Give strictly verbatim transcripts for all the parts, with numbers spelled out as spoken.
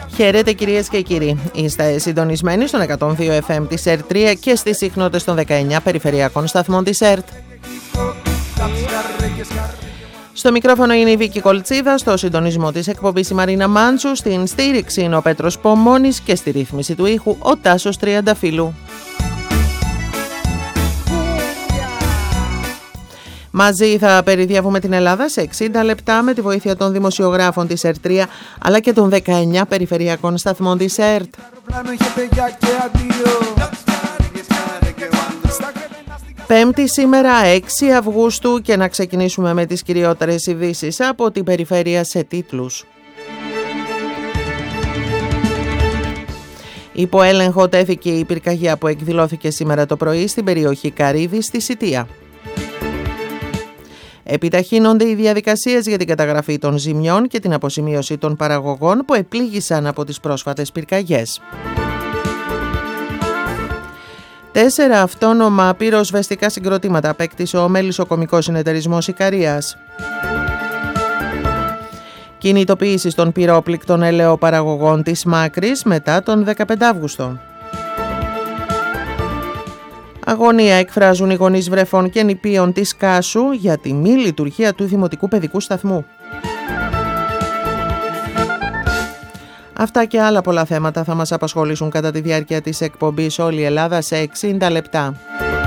Χαίρετε κυρίες και κύριοι. Είστε συντονισμένοι στον εκατόν δύο εφ εμ της ΕΡΤ τρία και στις συχνότητες των δεκαεννιά περιφερειακών σταθμών της ΕΡΤ. Στο μικρόφωνο είναι η Βίκη Κολτσίδα, στο συντονισμό της εκπομπής η Μαρίνα Μάντσου, στην στήριξη είναι ο Πέτρος Πομώνης και στη ρύθμιση του ήχου ο Τάσος Τριανταφύλου. Μαζί θα περιδιαβούμε την Ελλάδα σε εξήντα λεπτά με τη βοήθεια των δημοσιογράφων της ΕΡΤ τρία αλλά και των δεκαεννιά περιφερειακών σταθμών της ΕΡΤ. Πέμπτη σήμερα έξι Αυγούστου και να ξεκινήσουμε με τις κυριότερες ειδήσεις από την περιφέρεια σε τίτλους. Υπό έλεγχο τέθηκε η πυρκαγιά που εκδηλώθηκε σήμερα το πρωί στην περιοχή Καρύδη στη Σιτία. Επιταχύνονται οι διαδικασίες για την καταγραφή των ζημιών και την αποζημίωση των παραγωγών που επλήγησαν από τις πρόσφατες πυρκαγιές. Τέσσερα αυτόνομα πυροσβεστικά συγκροτήματα απέκτησε ο Μελισσοκομικός Συνεταιρισμός Ικαρίας. Κινητοποίηση των πυρόπληκτων ελαιοπαραγωγών της Μάκρης μετά τον δεκαπέντε Αύγουστο. Αγωνία εκφράζουν οι γονείς βρεφών και νηπίων της Κάσου για τη μη λειτουργία του Δημοτικού Παιδικού Σταθμού. Αυτά και άλλα πολλά θέματα θα μας απασχολήσουν κατά τη διάρκεια της εκπομπής όλη η Ελλάδα σε εξήντα λεπτά.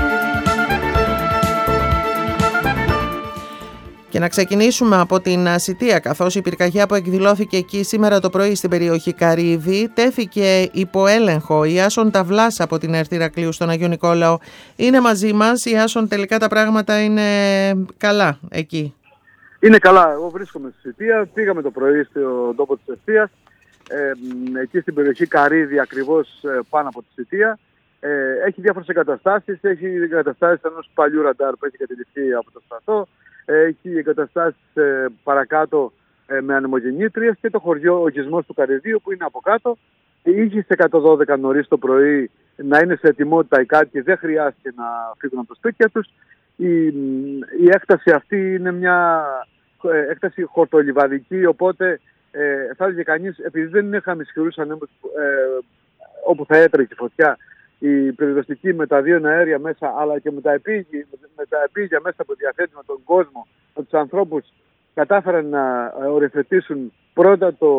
Και να ξεκινήσουμε από την Σιτία, καθώς η πυρκαγιά που εκδηλώθηκε εκεί σήμερα το πρωί στην περιοχή Καρύδη τέθηκε υπό έλεγχο. Η Άσον Ταυλάς από την ΕΡΤ Ηρακλείου στον Αγιο Νικόλαο είναι μαζί μας. Η Άσον, τελικά τα πράγματα είναι καλά εκεί? Είναι καλά. Εγώ βρίσκομαι στη Σιτία. Πήγαμε το πρωί στον τόπο της ευθείας. Ε, εκεί στην περιοχή Καρύδη, ακριβώς πάνω από τη Σιτία. Ε, έχει διάφορες εγκαταστάσεις. Έχει εγκαταστάσεις ενός παλιού ραντάρ που έχει κατηληφθεί από το στρατό. Έχει εγκαταστάσεις ε, παρακάτω ε, με ανεμογεννήτριες και το χωριό Ογισμός του Καρυδίου που είναι από κάτω. Είχε σε εκατόν δώδεκα νωρίς το πρωί να είναι σε ετοιμότητα οι κάτοικοι, δεν χρειάστηκε να φύγουν από τα σπίτια τους. Η, η έκταση αυτή είναι μια ε, έκταση χορτολιβαδική, οπότε ε, θα έλεγε κανείς, επειδή δεν είχαμε ισχυρούς ανέμους ε, όπου θα έτρεχε η φωτιά, η πυροσβεστική με τα δύο αέρια μέσα, αλλά και με τα επίγεια, με τα επίγεια μέσα που διαθέτει με τον κόσμο, με τους ανθρώπους, κατάφεραν να οριοθετήσουν πρώτα το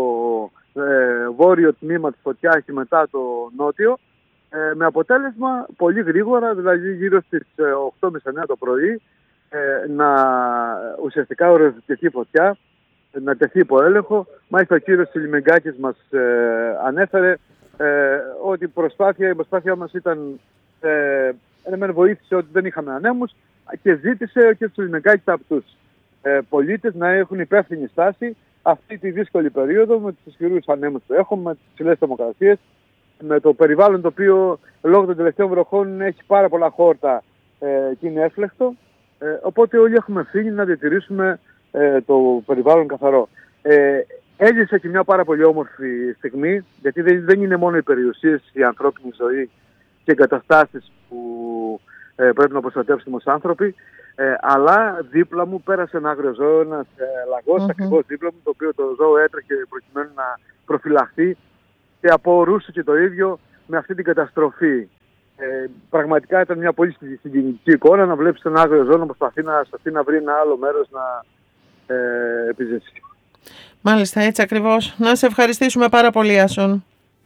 ε, βόρειο τμήμα της φωτιάς και μετά το νότιο, ε, με αποτέλεσμα πολύ γρήγορα, δηλαδή γύρω στις οκτώ και μισή εννιά το πρωί, ε, να ουσιαστικά οριοθετηθεί η φωτιά, να τεθεί υπό έλεγχο. Μάλιστα ο κύριος Σιλιμεγκάκης μας ε, ανέφερε Ε, ότι η προσπάθεια, η προσπάθεια μας ήταν, ε, εμένα βοήθησε ότι δεν είχαμε ανέμους και ζήτησε και τους Ελληνικάκης από τους ε, πολίτες να έχουν υπεύθυνη στάση αυτή τη δύσκολη περίοδο με τους ισχυρούς ανέμους που έχουμε, με τις ψηλές θερμοκρασίες, με το περιβάλλον το οποίο λόγω των τελευταίων βροχών έχει πάρα πολλά χόρτα ε, και είναι έφλεκτο. Ε, οπότε όλοι έχουμε ευθύνη να διατηρήσουμε ε, το περιβάλλον καθαρό. Ε, Έζησε και μια πάρα πολύ όμορφη στιγμή, γιατί δεν είναι μόνο οι περιουσίες, η ανθρώπινη ζωή και εγκαταστάσεις που ε, πρέπει να προστατεύσουμε ως άνθρωποι, ε, αλλά δίπλα μου πέρασε ένα άγριο ζώο, ένας ε, λαγός, mm-hmm. ακριβώς δίπλα μου, το οποίο το ζώο έτρεχε προκειμένου να προφυλαχθεί και απορούσε και το ίδιο με αυτή την καταστροφή. Ε, πραγματικά ήταν μια πολύ συγκινητική εικόνα να βλέπεις ένα άγριο ζώο να προσπαθεί να, να βρει ένα άλλο μέρος να ε, επιζήσει. Μάλιστα, έτσι ακριβώς. Να σε ευχαριστήσουμε πάρα πολύ, Άσον.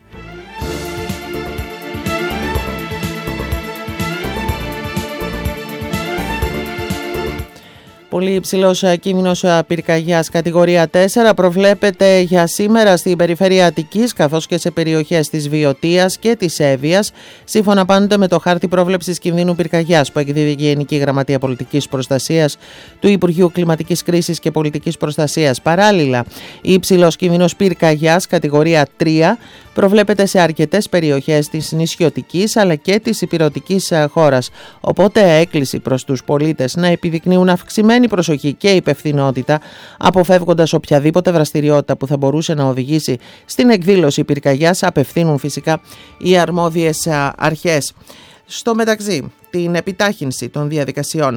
Πολύ υψηλός κίνδυνος πυρκαγιάς κατηγορία τέσσερα προβλέπεται για σήμερα στην περιφέρεια Αττικής καθώς και σε περιοχές της Βιωτίας και της Εύβοιας, σύμφωνα πάντοτε με το χάρτη πρόβλεψης κινδύνου πυρκαγιάς που εκδίδει η Γενική Γραμματεία Πολιτικής Προστασίας του Υπουργείου Κλιματικής Κρίσης και Πολιτικής Προστασίας. Παράλληλα, υψηλός κίνδυνος πυρκαγιάς κατηγορία τρία προβλέπεται σε αρκετές περιοχές της νησιωτικής αλλά και της ηπειρωτικής χώρας. Οπότε έκκληση προς τους πολίτες να επιδεικνύουν αυξημένη προσοχή και υπευθυνότητα, αποφεύγοντας οποιαδήποτε δραστηριότητα που θα μπορούσε να οδηγήσει στην εκδήλωση πυρκαγιάς, απευθύνουν φυσικά οι αρμόδιες αρχές. Στο μεταξύ, την επιτάχυνση των διαδικασιών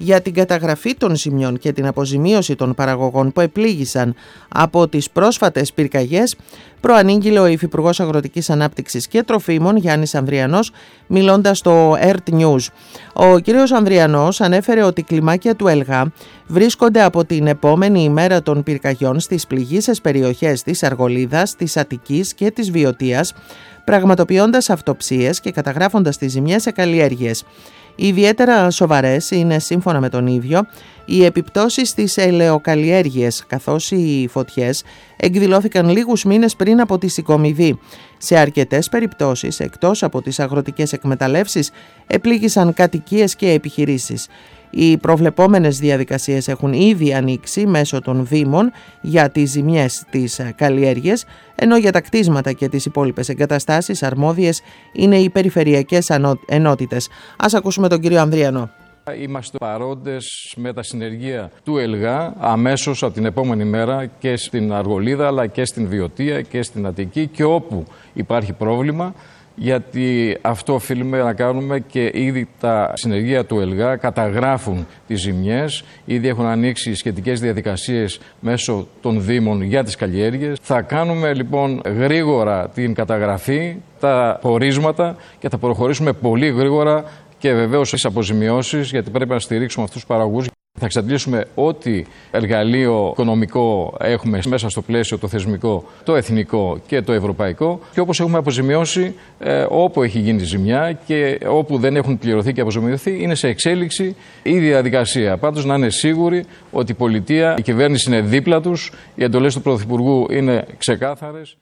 για την καταγραφή των ζημιών και την αποζημίωση των παραγωγών που επλήγησαν από τις πρόσφατες πυρκαγιές, προανήγγειλε ο Υφυπουργός Αγροτικής Ανάπτυξης και Τροφίμων Γιάννης Ανδριανός, μιλώντας στο ΕΡΤ News. Ο κ. Ανδριανός ανέφερε ότι κλιμάκια του Ελγά βρίσκονται από την επόμενη ημέρα των πυρκαγιών στις πληγείσες περιοχές της Αργολίδας, της Αττικής και της Βιωτίας, πραγματοποιώντας αυτοψίες και καταγράφοντας τις ζημιές σε καλλιέργειες. Ιδιαίτερα σοβαρές είναι, σύμφωνα με τον ίδιο, οι επιπτώσεις στις ελαιοκαλλιέργειες, καθώς οι φωτιές εκδηλώθηκαν λίγους μήνες πριν από τη συγκομιδή. Σε αρκετές περιπτώσεις, εκτός από τις αγροτικές εκμεταλλεύσεις, επλήγησαν κατοικίες και επιχειρήσεις. Οι προβλεπόμενες διαδικασίες έχουν ήδη ανοίξει μέσω των Δήμων για τις ζημιές της καλλιέργειας, ενώ για τα κτίσματα και τις υπόλοιπες εγκαταστάσεις αρμόδιες είναι οι περιφερειακές ενότητες. Ας ακούσουμε τον κύριο Ανδριανό. Είμαστε παρόντες με τα συνεργεία του Ελγά αμέσως από την επόμενη μέρα και στην Αργολίδα, αλλά και στην Βιωτία και στην Αττική και όπου υπάρχει πρόβλημα, γιατί αυτό οφείλουμε να κάνουμε και ήδη τα συνεργεία του Ελγά καταγράφουν τις ζημιές, ήδη έχουν ανοίξει σχετικές διαδικασίες μέσω των Δήμων για τις καλλιέργειες. Θα κάνουμε λοιπόν γρήγορα την καταγραφή, τα πορίσματα και θα προχωρήσουμε πολύ γρήγορα και βεβαίως στις αποζημιώσεις, γιατί πρέπει να στηρίξουμε αυτούς τους παραγωγούς. Θα εξαντλήσουμε ό,τι εργαλείο οικονομικό έχουμε μέσα στο πλαίσιο το θεσμικό, το εθνικό και το ευρωπαϊκό, και όπως έχουμε αποζημιώσει ε, όπου έχει γίνει ζημιά και όπου δεν έχουν πληρωθεί και αποζημιωθεί, είναι σε εξέλιξη η διαδικασία. Πάντως να είναι σίγουροι ότι η πολιτεία, η κυβέρνηση είναι δίπλα τους, οι εντολές του Πρωθυπουργού είναι ξεκάθαρες.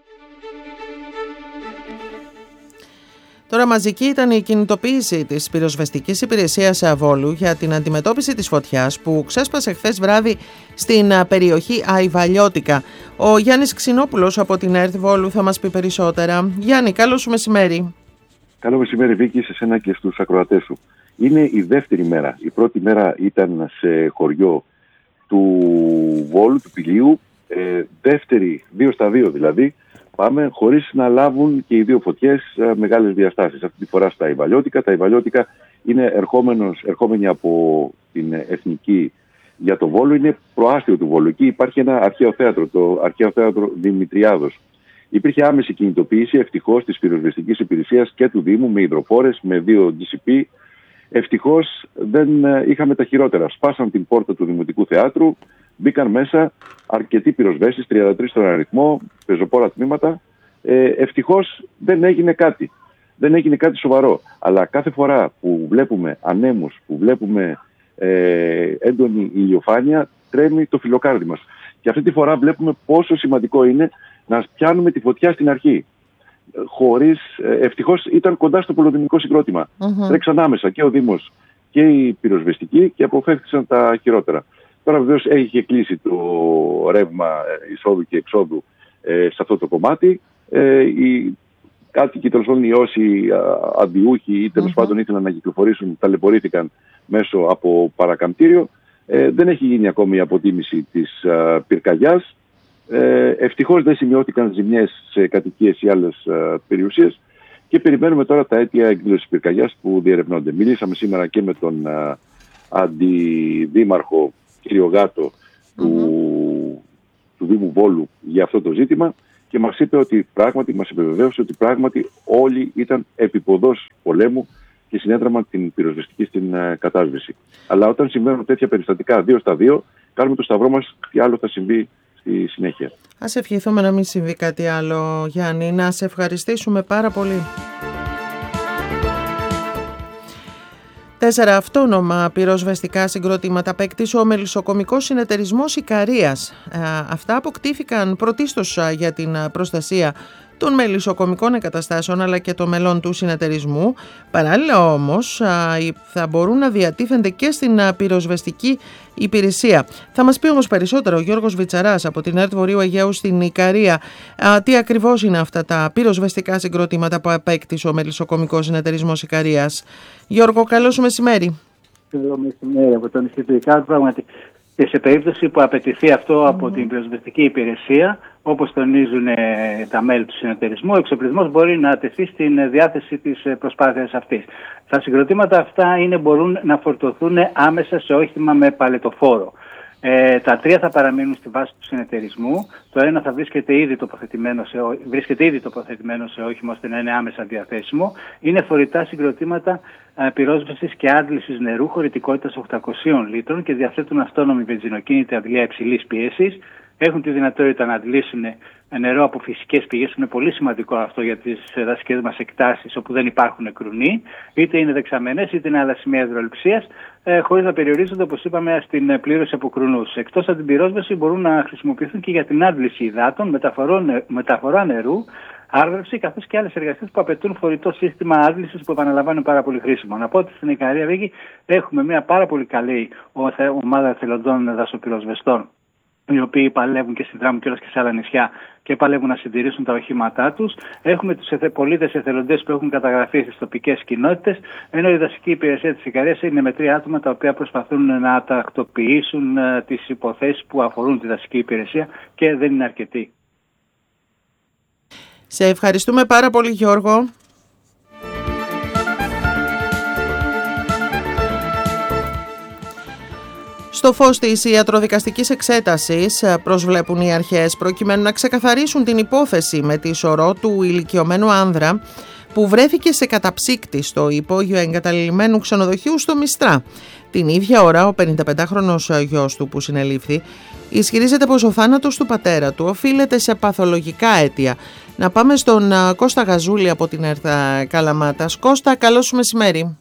Τώρα μαζική ήταν η κινητοποίηση της πυροσβεστικής υπηρεσίας Βόλου για την αντιμετώπιση της φωτιάς που ξέσπασε χθες βράδυ στην περιοχή Αϊβαλιώτικα. Ο Γιάννης Ξινόπουλος από την ΕΡΤ Βόλου θα μας πει περισσότερα. Γιάννη, καλό σου μεσημέρι. Καλό μεσημέρι, Βίκη, σε σένα και στους ακροατές σου. Είναι η δεύτερη μέρα. Η πρώτη μέρα ήταν σε χωριό του Βόλου, του Πηλίου. Ε, δεύτερη, δύο στα δύο δηλαδή. Πάμε χωρίς να λάβουν και οι δύο φωτιές ε, μεγάλες διαστάσεις. Αυτή τη φορά στα Αϊβαλιώτικα. Τα Αϊβαλιώτικα είναι ερχόμενος, ερχόμενοι από την Εθνική για το Βόλο. Είναι προάστιο του Βόλου. Εκεί υπάρχει ένα αρχαίο θέατρο, το αρχαίο θέατρο Δημητριάδος. Υπήρχε άμεση κινητοποίηση ευτυχώς της πυροσβεστικής υπηρεσίας και του Δήμου με υδροφόρες, με δύο ντι σι πι. Ευτυχώς δεν ε, είχαμε τα χειρότερα. Σπάσαν την πόρτα του Δημοτικού Θεάτρου. Μπήκαν μέσα αρκετοί πυροσβέστες, τριάντα τρεις στον αριθμό, πεζοπόρα τμήματα. Ε, ευτυχώς δεν έγινε κάτι. Δεν έγινε κάτι σοβαρό. Αλλά κάθε φορά που βλέπουμε ανέμους, που βλέπουμε ε, έντονη ηλιοφάνεια, τρέμει το φιλοκάρδι μας. Και αυτή τη φορά βλέπουμε πόσο σημαντικό είναι να πιάνουμε τη φωτιά στην αρχή. Χωρίς, ε, ευτυχώς ήταν κοντά στο πολυδημικό συγκρότημα. Mm-hmm. Τρέξαν άμεσα και ο Δήμος και οι πυροσβεστικοί και αποφεύθηκαν τα χειρότερα. Τώρα βεβαίως έχει κλείσει το ρεύμα εισόδου και εξόδου ε, σε αυτό το κομμάτι. Ε, οι κάτοικοι, τέλος πάντων, οι όσοι αντιούχοι ή τέλος mm-hmm. πάντων ήθελαν να κυκλοφορήσουν, ταλαιπωρήθηκαν μέσω από παρακαμπτήριο. Ε, δεν έχει γίνει ακόμη η αποτίμηση της α, πυρκαγιάς. Ε, ευτυχώς δεν σημειώθηκαν ζημιές σε κατοικίες ή άλλες α, περιουσίες και περιμένουμε τώρα τα αίτια εκδήλωσης πυρκαγιάς που διερευνώνται. Μιλήσαμε σήμερα και με τον α, αντιδήμαρχο κύριο Γάτο του, mm-hmm. του Δήμου Βόλου για αυτό το ζήτημα και μας είπε ότι πράγματι, μας επιβεβαίωσε ότι πράγματι όλοι ήταν επίποδος πολέμου και συνέδραμα την πυροσβεστική στην uh, κατάσβεση. Αλλά όταν συμβαίνουν τέτοια περιστατικά δύο στα δύο, κάνουμε το σταυρό μας τι άλλο θα συμβεί στη συνέχεια. Ας ευχηθούμε να μην συμβεί κάτι άλλο, Γιάννη. Να σε ευχαριστήσουμε πάρα πολύ. Τέσσερα αυτόνομα πυροσβεστικά συγκροτήματα απέκτησε ο Μελισσοκομικός Συνεταιρισμός Ικαρίας. Αυτά αποκτήθηκαν πρωτίστως για την προστασία των μελισσοκομικών εγκαταστάσεων αλλά και των μελών του συνεταιρισμού. Παράλληλα όμως θα μπορούν να διατίθενται και στην πυροσβεστική υπηρεσία. Θα μας πει όμως περισσότερο ο Γιώργος Βιτσαράς από την ΕΡΤ Βορείου Αιγαίου στην Ικαρία. Τι ακριβώς είναι αυτά τα πυροσβεστικά συγκροτήματα που απέκτησε ο Μελισσοκομικός Συνεταιρισμός Ικαρίας. Γιώργο, καλό σου μεσημέρι. Καλό μεσημέρι από τον νησί του Ικάρου. Πράγματι, Και σε περίπτωση που απαιτηθεί αυτό από mm-hmm. την πυροσβεστική υπηρεσία, όπως τονίζουν ε, τα μέλη του συνεταιρισμού, ο εξοπλισμός μπορεί να τεθεί στην διάθεση της προσπάθειας αυτής. Τα συγκροτήματα αυτά είναι, μπορούν να φορτωθούν άμεσα σε όχημα με παλετοφόρο. Ε, τα τρία θα παραμείνουν στη βάση του συνεταιρισμού. Το ένα θα βρίσκεται ήδη τοποθετημένο σε, βρίσκεται ήδη τοποθετημένο σε όχημα ώστε να είναι άμεσα διαθέσιμο. Είναι φορητά συγκροτήματα ε, πυρόσβεσης και άντλησης νερού χωρητικότητας οκτακόσια λίτρων και διαθέτουν αυτόνομη βενζινοκίνητη αντλία υψηλής πίεσης. Έχουν τη δυνατότητα να αντλήσουν νερό από φυσικές πηγές. Είναι πολύ σημαντικό αυτό για τις δασικές μας εκτάσεις όπου δεν υπάρχουν κρουνοί, είτε είναι δεξαμενές είτε είναι άλλα σημεία υδροληψίας, ε, χωρίς να περιορίζονται, όπως είπαμε, στην πλήρωση από κρουνούς. Εκτός από την πυρόσβεση, μπορούν να χρησιμοποιηθούν και για την άντληση υδάτων, μεταφορά νερού, άρδευση, καθώς και άλλες εργασίες που απαιτούν φορητό σύστημα άντλησης που επαναλαμβάνουν πάρα πολύ χρήσιμο. Να πω ότι στην Ικαρία Βίκη έχουμε μια πάρα πολύ καλή ομάδα εθελοντών δασοπυροσβεστών, οι οποίοι παλεύουν και στην Τράμου και όλες και σε άλλα νησιά και παλεύουν να συντηρήσουν τα οχήματά τους. Έχουμε τους εθε, πολίτες εθελοντές που έχουν καταγραφεί στις τοπικές κοινότητες, ενώ η δασική υπηρεσία της Ικαρίας είναι με τρία άτομα τα οποία προσπαθούν να τακτοποιήσουν uh, τις υποθέσεις που αφορούν τη δασική υπηρεσία και δεν είναι αρκετοί. Σε ευχαριστούμε πάρα πολύ, Γιώργο. Στο φως της ιατροδικαστικής εξέτασης προσβλέπουν οι αρχές προκειμένου να ξεκαθαρίσουν την υπόθεση με τη σωρό του ηλικιωμένου άνδρα που βρέθηκε σε καταψύκτη στο υπόγειο εγκαταλειμμένου ξενοδοχείου στο Μιστρά. Την ίδια ώρα ο πενηνταπεντάχρονος γιος του που συνελήφθη ισχυρίζεται πως ο θάνατος του πατέρα του οφείλεται σε παθολογικά αίτια. Να πάμε στον Κώστα Γαζούλη από την ΕΡΘ Καλαμάτας. Κώστα, καλό σου μεσημέρι.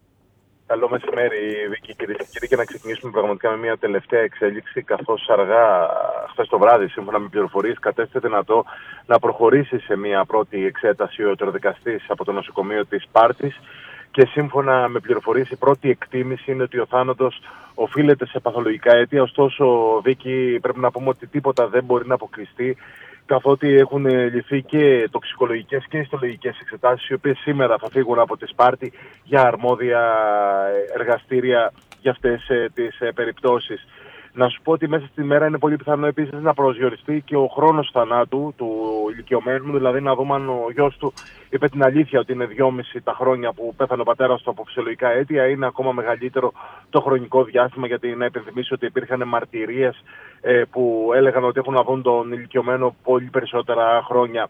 Καλό μεσημέρι, Βίκη, κυρίες και κύριοι, και να ξεκινήσουμε πραγματικά με μια τελευταία εξέλιξη, καθώς αργά χθες το βράδυ, σύμφωνα με πληροφορίες, κατέστη δυνατό να προχωρήσει σε μια πρώτη εξέταση ο ιατροδικαστής από το νοσοκομείο της Σπάρτης και σύμφωνα με πληροφορίες η πρώτη εκτίμηση είναι ότι ο θάνατος οφείλεται σε παθολογικά αίτια. Ωστόσο, Βίκη, πρέπει να πούμε ότι τίποτα δεν μπορεί να αποκλειστεί, καθότι έχουν ληφθεί και τοξικολογικές και ιστολογικές εξετάσεις, οι οποίες σήμερα θα φύγουν από τη Σπάρτη για αρμόδια εργαστήρια για αυτές τις περιπτώσεις. Να σου πω ότι μέσα στη μέρα είναι πολύ πιθανό επίσης να προσδιοριστεί και ο χρόνος θανάτου του ηλικιωμένου, δηλαδή να δούμε αν ο γιος του είπε την αλήθεια ότι είναι δυόμιση τα χρόνια που πέθανε ο πατέρας του από φυσιολογικά αίτια, είναι ακόμα μεγαλύτερο το χρονικό διάστημα, γιατί να υπενθυμίσω ότι υπήρχαν μαρτυρίες ε, που έλεγαν ότι έχουν να δουν τον ηλικιωμένο πολύ περισσότερα χρόνια.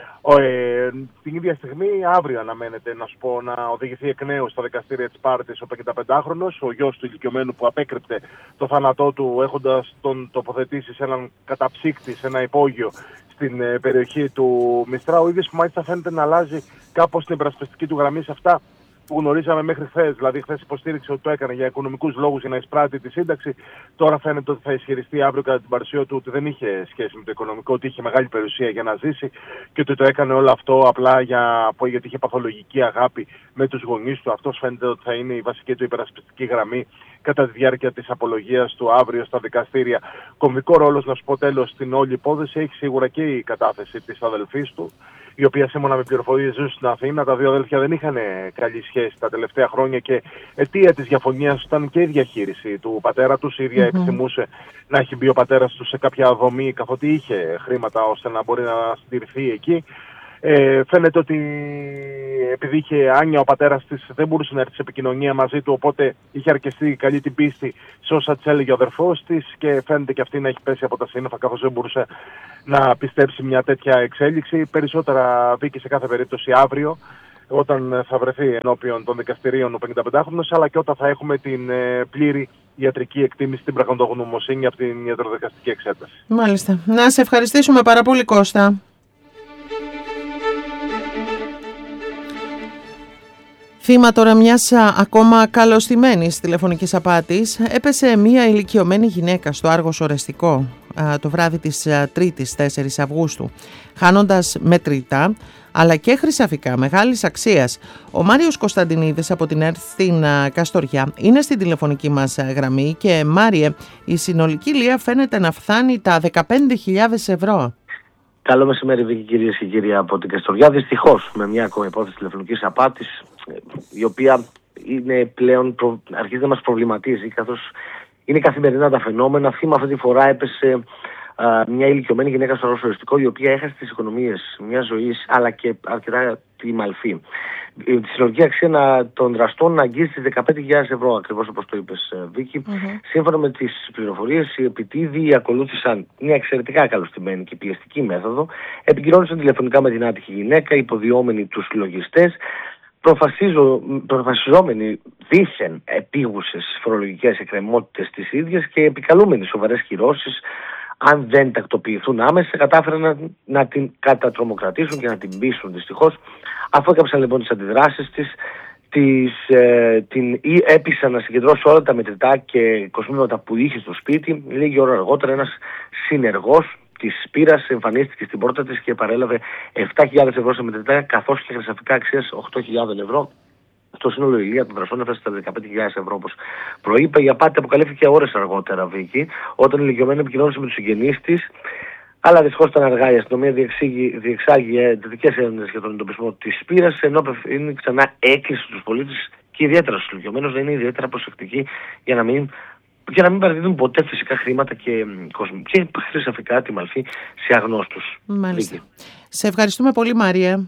Ε, την ίδια στιγμή, αύριο αναμένεται να σου πω να οδηγηθεί εκ νέου στα δικαστήρια της Σπάρτης ο πενηνταπεντάχρονος, ο γιος του ηλικιωμένου που απέκρυπτε το θάνατό του έχοντας τον τοποθετήσει σε έναν καταψύκτη, σε ένα υπόγειο στην ε, περιοχή του Μιστρά. Ο ίδιος που μάλιστα φαίνεται να αλλάζει κάπως την υπερασπιστική του γραμμή σε αυτά που γνωρίζαμε μέχρι χθες. Δηλαδή, χθες υποστήριξε ότι το έκανε για οικονομικούς λόγους, για να εισπράττει τη σύνταξη. Τώρα φαίνεται ότι θα ισχυριστεί αύριο κατά την παρουσία του ότι δεν είχε σχέση με το οικονομικό, ότι είχε μεγάλη περιουσία για να ζήσει και ότι το έκανε όλο αυτό απλά για, γιατί είχε παθολογική αγάπη με τους γονείς του. Αυτός φαίνεται ότι θα είναι η βασική του υπερασπιστική γραμμή κατά τη διάρκεια της απολογίας του αύριο στα δικαστήρια. Κομβικό ρόλο, να σου πω τέλος, στην όλη υπόθεση έχει σίγουρα και η κατάθεση της αδελφής του, η οποία σύμφωνα με πληροφορίες ζούσε στην Αθήνα. Τα δύο αδέλφια δεν είχαν καλή σχέση τα τελευταία χρόνια και αιτία της διαφωνίας ήταν και η διαχείριση του πατέρα τους. Η ίδια mm-hmm. επιθυμούσε να έχει μπει ο πατέρας τους σε κάποια δομή, καθότι είχε χρήματα ώστε να μπορεί να συντηρηθεί εκεί. Ε, φαίνεται ότι επειδή είχε άνοια ο πατέρας της δεν μπορούσε να έρθει σε επικοινωνία μαζί του, οπότε είχε αρκεστεί καλή την πίστη σε όσα της έλεγε ο αδερφός της και φαίνεται και αυτή να έχει πέσει από τα σύννεφα, καθώς δεν μπορούσε να πιστέψει μια τέτοια εξέλιξη. Περισσότερα μπήκε σε κάθε περίπτωση αύριο, όταν θα βρεθεί ενώπιον των δικαστηρίων ο πενηνταπεντάχρονος, αλλά και όταν θα έχουμε την ε, πλήρη ιατρική εκτίμηση, την πραγματογνωμοσύνη από την ιατροδικαστική εξέταση. Μάλιστα. Να σε ευχαριστήσουμε πάρα πολύ, Κώστα. Θύμα τώρα μιας ακόμα καλωστημένης τηλεφωνικής απάτης έπεσε μια ηλικιωμένη γυναίκα στο Άργος Ορεστικό το βράδυ της Τρίτης τέσσερις Αυγούστου, χάνοντας μετρητά αλλά και χρυσαφικά μεγάλης αξίας. Ο Μάριος Κωνσταντινίδης από την ΕΡΤ στην Καστοριά είναι στην τηλεφωνική μας γραμμή και, Μάριε, η συνολική λία φαίνεται να φτάνει τα δεκαπέντε χιλιάδες ευρώ. Καλό μεσημέρι, Βίκη, κυρίες και κύριοι, από την Καστοριά. Δυστυχώς, με μια ακόμα υπόθεση τηλεφωνικής απάτης, η οποία είναι πλέον προ... αρχίζει να μας προβληματίζει, καθώς Είναι καθημερινά τα φαινόμενα. Θύμα αυτή τη φορά έπεσε α, μια ηλικιωμένη γυναίκα στο αρρωστοριστικό, η οποία έχασε τις οικονομίες μιας ζωής, αλλά και αρκετά τη μαλφή. Τη συνολική αξία των δραστών να αγγίζει τις δεκαπέντε χιλιάδες ευρώ, ακριβώς όπως το είπες, Βίκη. Mm-hmm. Σύμφωνα με τις πληροφορίες, οι επιτίδιοι ακολούθησαν μια εξαιρετικά καλωστημένη και πιεστική μέθοδο. Επικοινώνησαν τηλεφωνικά με την άτυχη γυναίκα, υποδιόμενοι τους λογιστές, προφασιζόμενοι δήθεν επίγουσες φορολογικές εκκρεμότητες της ίδιας και επικαλούμενοι σοβαρές κυρώσεις. Αν δεν τακτοποιηθούν άμεσα, κατάφεραν να, να την κατατρομοκρατήσουν και να την πείσουν. Δυστυχώς, αφού έκαψαν λοιπόν τις αντιδράσεις της, της ε, την έπεισαν να συγκεντρώσει όλα τα μετρητά και κοσμήματα που είχε στο σπίτι. Λίγη ώρα αργότερα, ένας συνεργός της Σπύρας εμφανίστηκε στην πόρτα της και παρέλαβε επτά χιλιάδες ευρώ σε μετρητά, καθώς και χρυσαφικά αξίας οκτώ χιλιάδες ευρώ. Στο σύνολο η ηλία των δραστών έφτασε στα δεκαπέντε χιλιάδες ευρώ, όπως προείπα. Η απάτη αποκαλύφθηκε ώρες αργότερα, Βίκη, όταν η ηλικιωμένη επικοινώνησε με τους συγγενείς της. Αλλά δυστυχώς ήταν αργά. Η αστυνομία διεξάγει εντατικές έρευνες για τον εντοπισμό της Σπύρας, ενώ είναι ξανά έκκληση στους πολίτες και ιδιαίτερα στους ηλικιωμένους να είναι ιδιαίτερα προσεκτικοί για να μην, για να μην παραδίδουν ποτέ φυσικά χρήματα και, και χρυσαφικά τη μαλφή σε αγνώστους. Μάλιστα. Βίκη. Σε ευχαριστούμε πολύ, Μαρία.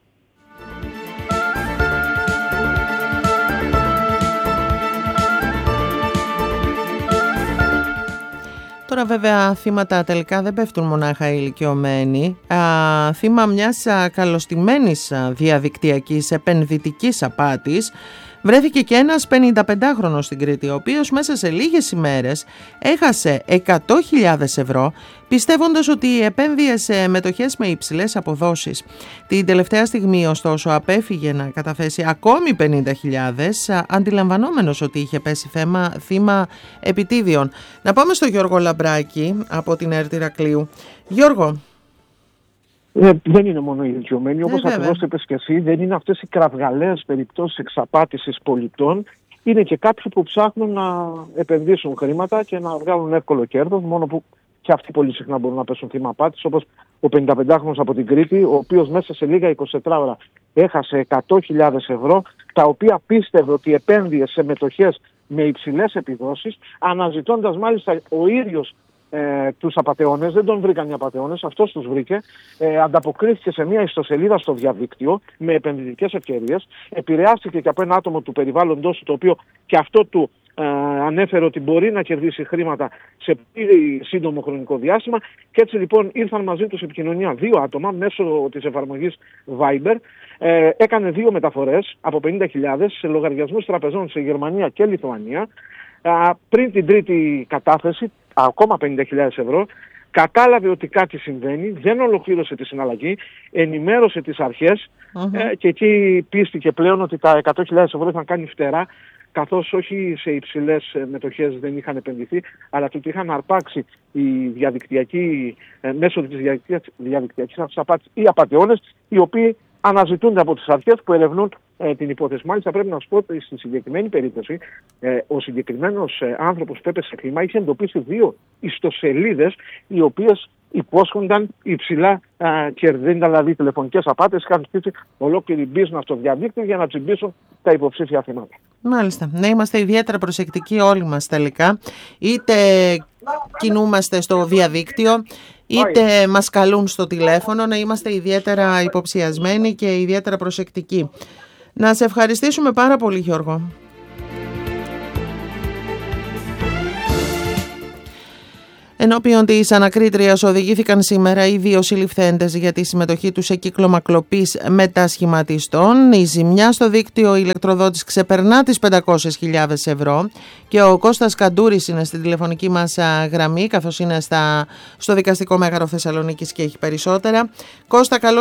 Τώρα βέβαια θύματα τελικά δεν πέφτουν μονάχα οι ηλικιωμένοι. Α, θύμα μιας α, καλωστημένης α, διαδικτυακής επενδυτικής απάτης βρέθηκε και ένας πενηνταπεντάχρονος στην Κρήτη, ο οποίος μέσα σε λίγες ημέρες έχασε εκατό χιλιάδες ευρώ, πιστεύοντας ότι επένδυε σε μετοχές με υψηλές αποδόσεις. Την τελευταία στιγμή ωστόσο απέφυγε να καταθέσει ακόμη πενήντα χιλιάδες, αντιλαμβανόμενος ότι είχε πέσει θέμα, θύμα επιτίδιων. Να πάμε στο Γιώργο Λαμπράκη από την ΕΡΤ Ηρακλείου. Γιώργο. Ε, δεν είναι μόνο οι ηλικιωμένοι, όπως ε, ακριβώς είπες και εσύ, δεν είναι αυτές οι κραυγαλαίες περιπτώσεις εξαπάτησης πολιτών. Είναι και κάποιοι που ψάχνουν να επενδύσουν χρήματα και να βγάλουν εύκολο κέρδος, μόνο που και αυτοί πολύ συχνά μπορούν να πέσουν θύμα απάτης, όπως ο πενηνταπεντάχρονος από την Κρήτη, ο οποίος μέσα σε λίγα εικοσιτετρά ώρα έχασε εκατό χιλιάδες ευρώ, τα οποία πίστευε ότι επένδυε σε μετοχές με υψηλές επιδόσεις, αναζητώντας μάλιστα ο ίδιος Ε, τους απατεώνες. Δεν τον βρήκαν οι απατεώνες, αυτός τους βρήκε, ε, ανταποκρίθηκε σε μια ιστοσελίδα στο διαδίκτυο με επενδυτικές ευκαιρίες, επηρεάστηκε και από ένα άτομο του περιβάλλοντος, το οποίο και αυτό του ε, ανέφερε ότι μπορεί να κερδίσει χρήματα σε πολύ σύντομο χρονικό διάστημα, και έτσι λοιπόν ήρθαν μαζί τους επικοινωνία δύο άτομα μέσω της εφαρμογής Viber. Ε, έκανε δύο μεταφορές από πενήντα χιλιάδες σε λογαριασμούς τραπεζών σε Γερμανία και Λιθουανία. Ε, πριν την τρίτη κατάθεση, ακόμα πενήντα χιλιάδες ευρώ, κατάλαβε ότι κάτι συμβαίνει, δεν ολοκλήρωσε τη συναλλαγή, ενημέρωσε τις αρχές uh-huh. ε, και εκεί πίστηκε πλέον ότι τα εκατό χιλιάδες ευρώ είχαν κάνει φτερά, καθώς όχι σε υψηλές μετοχές δεν είχαν επενδυθεί, αλλά ότι είχαν αρπάξει οι διαδικτυακοί, ε, μέσω της διαδικτυακής απάτης οι απατεώνες, οι οποίοι αναζητούνται από τις αρχές που ερευνούν ε, την υπόθεση. Μάλιστα πρέπει να σου πω ότι στη συγκεκριμένη περίπτωση ε, ο συγκεκριμένος ε, άνθρωπος που έπεσε θύμα είχε εντοπίσει δύο ιστοσελίδες οι οποίες υπόσχονταν υψηλά κέρδη. Δεν ήταν δηλαδή τηλεφωνικές απάτες, είχαν στήσει ολόκληρη business στο διαδίκτυο για να τσιμπήσουν τα υποψήφια θύματα. Μάλιστα. Να είμαστε ιδιαίτερα προσεκτικοί όλοι μας τελικά. Είτε κινούμαστε στο διαδίκτυο, είτε μας καλούν στο τηλέφωνο, να είμαστε ιδιαίτερα υποψιασμένοι και ιδιαίτερα προσεκτικοί. Να σε ευχαριστήσουμε πάρα πολύ, Γιώργο. Ενώπιον της ανακρίτριας οδηγήθηκαν σήμερα οι δύο συλληφθέντες για τη συμμετοχή τους σε κύκλωμα κλοπής μετασχηματιστών. Η ζημιά στο δίκτυο ηλεκτροδότης ξεπερνά τις πεντακόσιες χιλιάδες ευρώ και ο Κώστας Καντούρης είναι στην τηλεφωνική μας γραμμή, καθώς είναι στα, στο δικαστικό μέγαρο Θεσσαλονίκης και έχει περισσότερα. Κώστα, καλώς